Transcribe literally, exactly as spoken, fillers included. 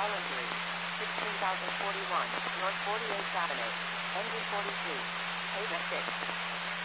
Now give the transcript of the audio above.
Island three, sixteen thousand forty-one, North forty-eighth Avenue, engine forty-two, Pavement six.